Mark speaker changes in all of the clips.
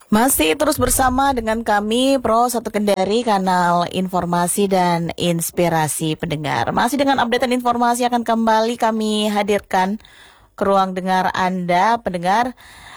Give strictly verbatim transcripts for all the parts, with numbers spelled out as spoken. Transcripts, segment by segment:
Speaker 1: Masih terus bersama dengan kami Pro Satu Kendari, kanal informasi dan inspirasi pendengar. Masih dengan updatean informasi akan kembali kami hadirkan ke ruang dengar Anda pendengar,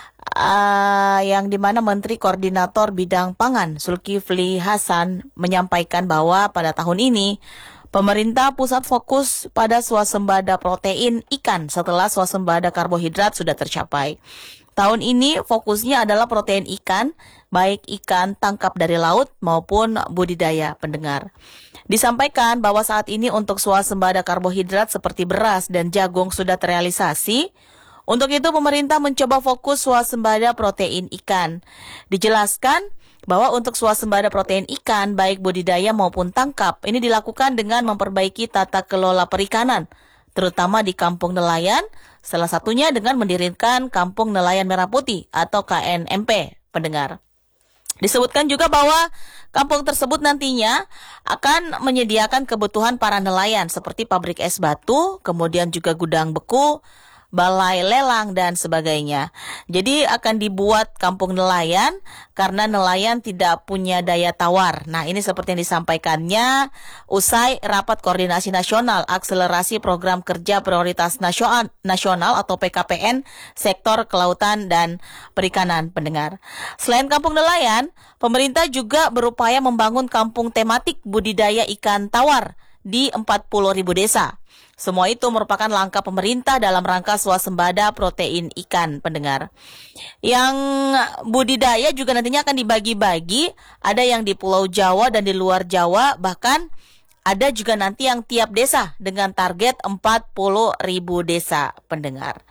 Speaker 1: uh, yang dimana Menteri Koordinator Bidang Pangan Zulkifli Hasan menyampaikan bahwa pada tahun ini pemerintah pusat fokus pada swasembada protein ikan setelah swasembada karbohidrat sudah tercapai. Tahun ini fokusnya adalah protein ikan, baik ikan tangkap dari laut maupun budidaya pendengar. Disampaikan bahwa saat ini untuk swasembada karbohidrat seperti beras dan jagung sudah terrealisasi. Untuk itu pemerintah mencoba fokus swasembada protein ikan. Dijelaskan bahwa untuk swasembada protein ikan, baik budidaya maupun tangkap, ini dilakukan dengan memperbaiki tata kelola perikanan, terutama di kampung nelayan, salah satunya dengan mendirikan Kampung Nelayan Merah Putih atau K N M P, pendengar. Disebutkan juga bahwa kampung tersebut nantinya akan menyediakan kebutuhan para nelayan seperti pabrik es batu, kemudian juga gudang beku, balai lelang, dan sebagainya. Jadi akan dibuat kampung nelayan karena nelayan tidak punya daya tawar. Nah, ini seperti yang disampaikannya usai Rapat Koordinasi Nasional Akselerasi Program Kerja Prioritas Nasional, Nasional atau P K P N Sektor Kelautan dan Perikanan, pendengar. Selain kampung nelayan, pemerintah juga berupaya membangun kampung tematik budidaya ikan tawar di empat puluh ribu desa. Semua itu merupakan langkah pemerintah dalam rangka swasembada protein ikan, pendengar. Yang budidaya juga nantinya akan dibagi-bagi, ada yang di Pulau Jawa dan di luar Jawa, bahkan ada juga nanti yang tiap desa dengan target empat puluh ribu desa, pendengar.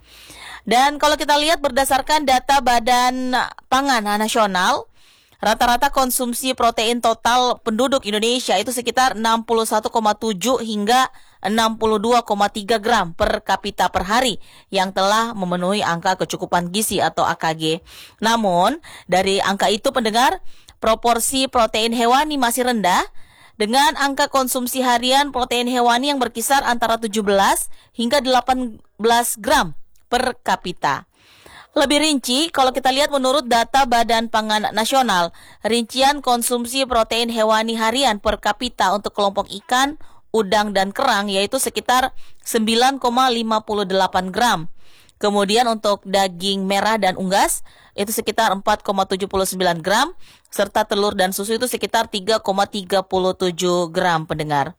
Speaker 1: Dan kalau kita lihat berdasarkan data Badan Pangan Nasional, rata-rata konsumsi protein total penduduk Indonesia itu sekitar enam puluh satu koma tujuh hingga enam puluh dua koma tiga gram per kapita per hari yang telah memenuhi angka kecukupan gizi atau A K G. Namun, dari angka itu pendengar, proporsi protein hewani masih rendah dengan angka konsumsi harian protein hewani yang berkisar antara tujuh belas hingga delapan belas gram per kapita. Lebih rinci, kalau kita lihat menurut data Badan Pangan Nasional, rincian konsumsi protein hewani harian per kapita untuk kelompok ikan, udang, dan kerang yaitu sekitar sembilan koma lima delapan gram. Kemudian untuk daging merah dan unggas itu sekitar empat koma tujuh sembilan gram, serta telur dan susu itu sekitar tiga koma tiga tujuh gram, pendengar.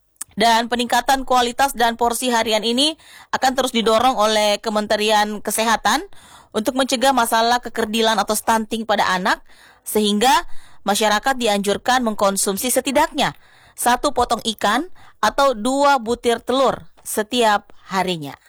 Speaker 1: Dan peningkatan kualitas dan porsi harian ini akan terus didorong oleh Kementerian Kesehatan untuk mencegah masalah kekerdilan atau stunting pada anak, sehingga masyarakat dianjurkan mengkonsumsi setidaknya satu potong ikan atau dua butir telur setiap harinya.